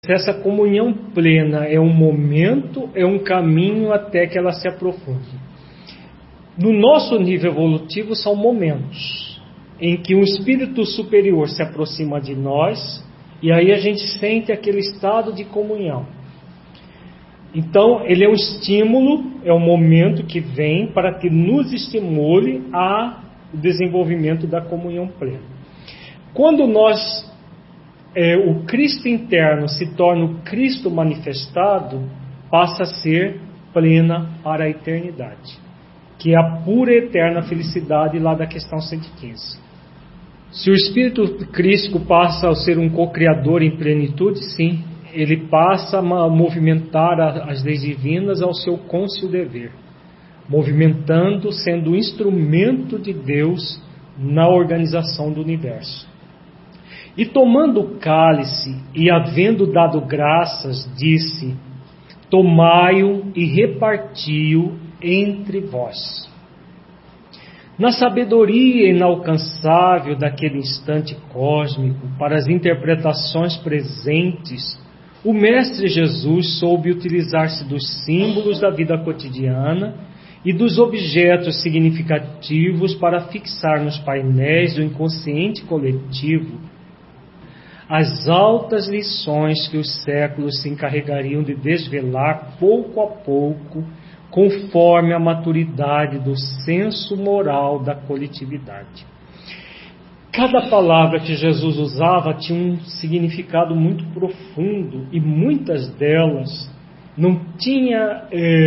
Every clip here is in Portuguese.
Essa comunhão plena é um momento, é um caminho até que ela se aprofunde. No nosso nível evolutivo são momentos em que um espírito superior se aproxima de nós e aí a gente sente aquele estado de comunhão. Então ele é um estímulo, é um momento que vem para que nos estimule ao desenvolvimento da comunhão plena. Quando o Cristo interno se torna o Cristo manifestado, passa a ser plena para a eternidade, que é a pura e eterna felicidade lá da questão 115. Se o Espírito Cristo passa a ser um co-criador em plenitude, sim, ele passa a movimentar as leis divinas ao seu cônscio dever, movimentando, sendo um instrumento de Deus na organização do universo. E tomando o cálice e havendo dado graças, disse: tomai-o e reparti-o entre vós. Na sabedoria inalcançável daquele instante cósmico, para as interpretações presentes, o Mestre Jesus soube utilizar-se dos símbolos da vida cotidiana e dos objetos significativos para fixar nos painéis do inconsciente coletivo as altas lições que os séculos se encarregariam de desvelar pouco a pouco, conforme a maturidade do senso moral da coletividade. Cada palavra que Jesus usava tinha um significado muito profundo e muitas delas não tinha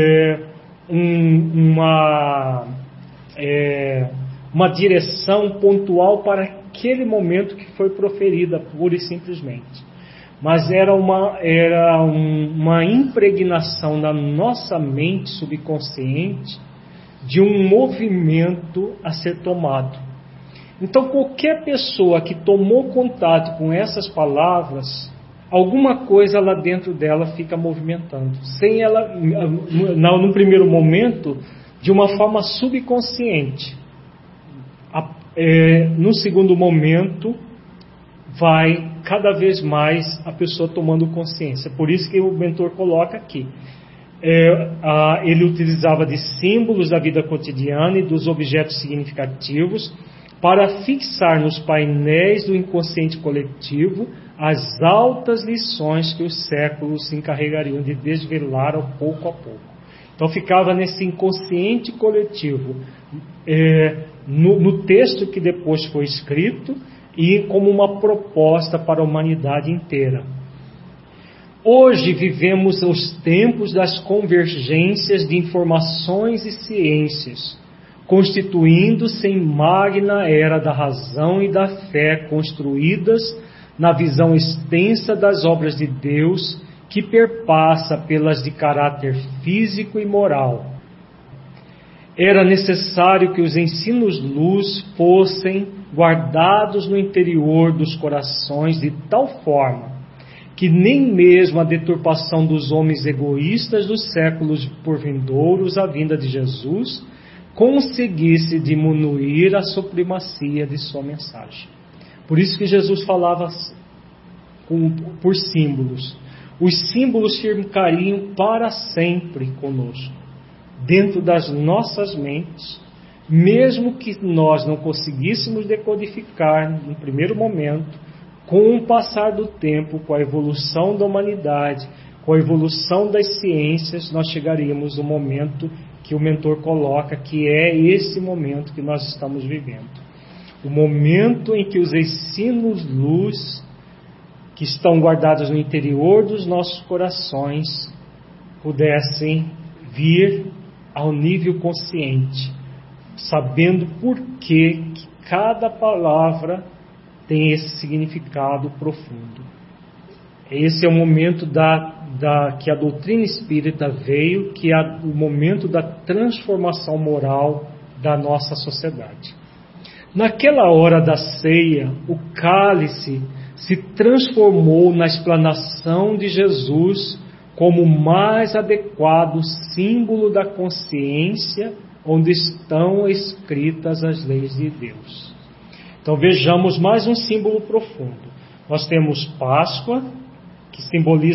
uma direção pontual para aquele momento que foi proferida, pura e simplesmente. Mas era uma impregnação na nossa mente subconsciente de um movimento a ser tomado. Então, qualquer pessoa que tomou contato com essas palavras, alguma coisa lá dentro dela fica movimentando. Sem ela, no primeiro momento, de uma forma subconsciente. No segundo momento, vai cada vez mais a pessoa tomando consciência. Por isso que o mentor coloca aqui. Ele utilizava de símbolos da vida cotidiana e dos objetos significativos para fixar nos painéis do inconsciente coletivo as altas lições que os séculos se encarregariam de desvelar pouco a pouco. Então ficava nesse inconsciente coletivo, no texto que depois foi escrito e como uma proposta para a humanidade inteira. Hoje vivemos os tempos das convergências de informações e ciências, constituindo-se em magna era da razão e da fé construídas na visão extensa das obras de Deus, que perpassa pelas de caráter físico e moral. Era necessário que os ensinos-luz fossem guardados no interior dos corações de tal forma que nem mesmo a deturpação dos homens egoístas dos séculos por vindouros, a vinda de Jesus, conseguisse diminuir a supremacia de sua mensagem. Por isso que Jesus falava por símbolos. Os símbolos ficariam para sempre conosco, dentro das nossas mentes, mesmo que nós não conseguíssemos decodificar no primeiro momento. Com o passar do tempo, com a evolução da humanidade, com a evolução das ciências, nós chegaríamos no momento que o mentor coloca, que é esse momento que nós estamos vivendo. O momento em que os ensinos-luz que estão guardados no interior dos nossos corações pudessem vir ao nível consciente, sabendo por que cada palavra tem esse significado profundo. Esse é o momento que a doutrina espírita veio, que é o momento da transformação moral da nossa sociedade. Naquela hora da ceia, o cálice se transformou na explanação de Jesus como o mais adequado símbolo da consciência onde estão escritas as leis de Deus. Então vejamos mais um símbolo profundo. Nós temos Páscoa, que simboliza